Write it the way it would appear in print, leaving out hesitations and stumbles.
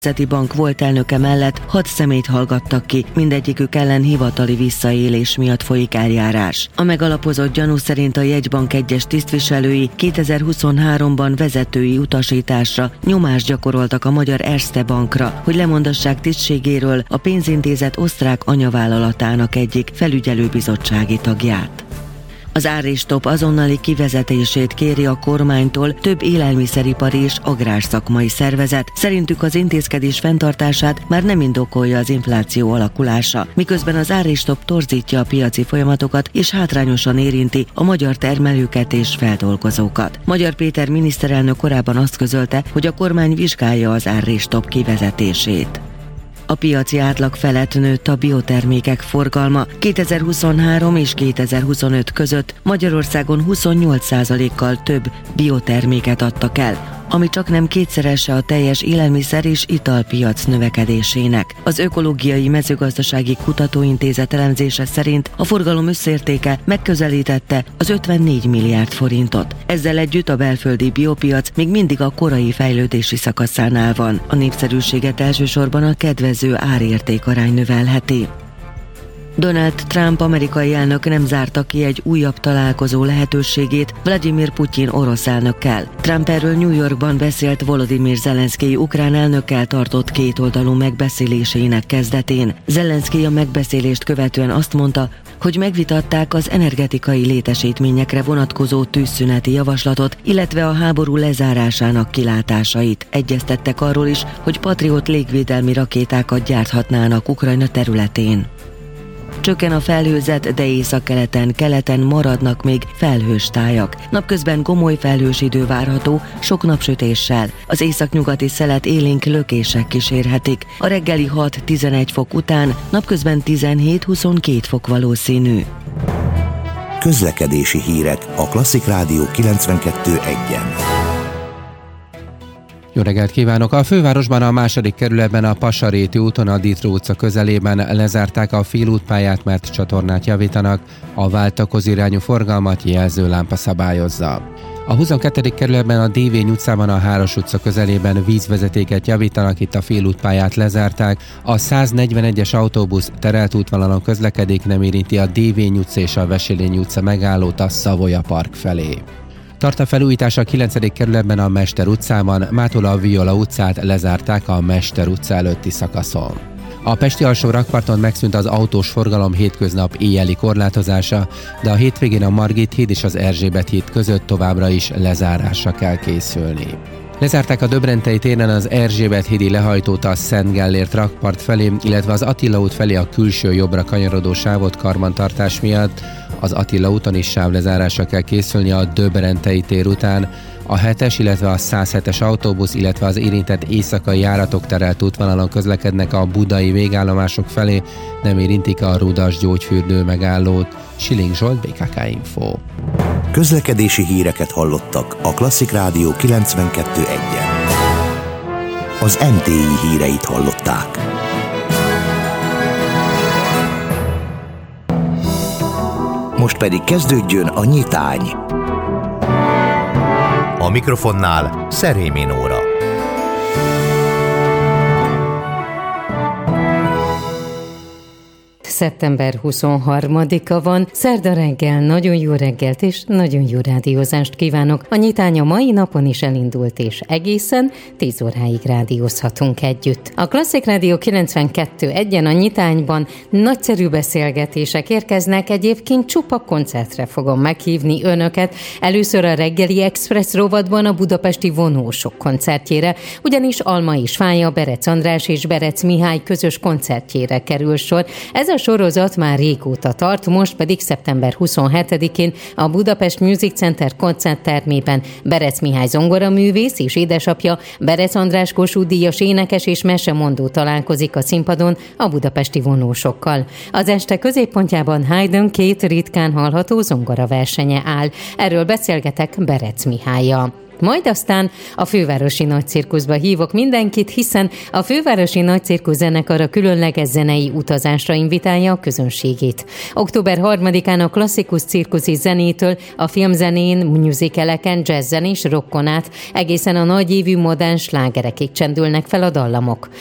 Nemzeti Bank volt elnöke mellett 6 személyt hallgattak ki, mindegyikük ellen hivatali visszaélés miatt folyik eljárás. A megalapozott gyanú szerint a jegybank egyes tisztviselői 2023-ban vezetői utasításra nyomást gyakoroltak a magyar Erste Bankra, hogy lemondassák tisztségéről a pénzintézet osztrák anyavállalatának egyik felügyelőbizottsági tagját. Az árrésstop azonnali kivezetését kéri a kormánytól több élelmiszeripari és agrárszakmai szervezet. Szerintük az intézkedés fenntartását már nem indokolja az infláció alakulása, miközben az árrésstop torzítja a piaci folyamatokat és hátrányosan érinti a magyar termelőket és feldolgozókat. Magyar Péter miniszterelnök korábban azt közölte, hogy a kormány vizsgálja az árrésstop kivezetését. A piaci átlag felett nőtt a biotermékek forgalma. 2023 és 2025 között Magyarországon 28%-kal több bioterméket adtak el, ami csaknem kétszerese a teljes élelmiszer és italpiac növekedésének. Az Ökológiai Mezőgazdasági Kutatóintézet elemzése szerint a forgalom összértéke megközelítette az 54 milliárd forintot. Ezzel együtt a belföldi biopiac még mindig a korai fejlődési szakaszánál van. A népszerűséget elsősorban a kedvező árértékarány növelheti. Donald Trump amerikai elnök nem zárta ki egy újabb találkozó lehetőségét Vladimir Putyin orosz elnökkel. Trump erről New Yorkban beszélt Volodymyr Zelenszkij ukrán elnökkel tartott kétoldalú megbeszélésének kezdetén. Zelenszkij a megbeszélést követően azt mondta, hogy megvitatták az energetikai létesítményekre vonatkozó tűzszüneti javaslatot, illetve a háború lezárásának kilátásait. Egyeztettek arról is, hogy Patriot légvédelmi rakétákat gyárthatnának Ukrajna területén. Csökken a felhőzet, de északkeleten maradnak még felhős tájak. Napközben gomoly felhős idő várható, sok napsütéssel. Az északnyugati szelet élénk lökések kísérhetik. A reggeli 6-11 fok után napközben 17-22 fok valószínű. Közlekedési hírek a Klasszik Rádió 92.1-en. Jó reggelt kívánok! A fővárosban a 2. kerületben a Passaréti úton a Ditró utca közelében lezárták a félútpályát, mert csatornát javítanak, a váltakozó irányú forgalmat jelzőlámpa szabályozza. A 22. kerületben a Dévény utcában a Háros utca közelében vízvezetéket javítanak, itt a félútpályát lezárták. A 141-es autóbusz terelt útvonalon közlekedik, nem érinti a Dévény utca és a Veselényi utca megállót a Savoya Park felé. Tart a felújítás a 9. kerületben a Mester utcában, mától a Viola utcát lezárták a Mester utca előtti szakaszon. A pesti alsó rakparton megszűnt az autós forgalom hétköznap éjjeli korlátozása, de a hétvégén a Margit híd és az Erzsébet híd között továbbra is lezárásra kell készülni. Lezárták a Döbrentei téren az Erzsébet hídi lehajtót a Szent Gellért rakpart felé, illetve az Attila út felé a külső jobbra kanyarodó sávot karbantartás miatt. Az Attila úton is sávlezárásra kell készülni a Döbrentei tér után. A 7-es, illetve a 107-es autóbusz, illetve az érintett éjszakai járatok terelt útvonalon közlekednek a budai végállomások felé, nem érintik a Rudas gyógyfürdő megállót. Siling Zsolt, BKK Info. Közlekedési híreket hallottak a Klasszik Rádió 92.1-en. Az MTI híreit hallották. Most pedig kezdődjön a nyitány. A mikrofonnál Szerémi Nóra. Szeptember 23-a van, szerda reggel, nagyon jó reggelt és nagyon jó rádiózást kívánok. A nyitány a mai napon is elindult, és egészen 10 óráig rádiózhatunk együtt. A Klasszik Rádió 92.1-en a nyitányban nagyszerű beszélgetések érkeznek, egyébként csupa koncertre fogom meghívni önöket. Először a reggeli Express rovatban a budapesti vonósok koncertjére, ugyanis Alma és Fája, Berec András és Berec Mihály közös koncertjére kerül sor. Ez a sorozat már régóta tart, most pedig szeptember 27-én a Budapest Music Center koncerttermében Berec Mihály zongoraművész és édesapja Berec András Kossuth-díjas énekes és mesemondó találkozik a színpadon a budapesti vonósokkal. Az este középpontjában Haydn 2 ritkán hallható zongoraversenye áll. Erről beszélgetek Berec Mihállyal. Majd aztán a Fővárosi Nagycirkuszba hívok mindenkit, hiszen a Fővárosi Nagycirkusz zenekar a különleges zenei utazásra invitálja a közönségét. Október 3-án a klasszikus cirkuszi zenétől a filmzenén, musicaleken, jazzen és rockon át egészen a nagyívű modern slágerekig csendülnek fel a dallamok.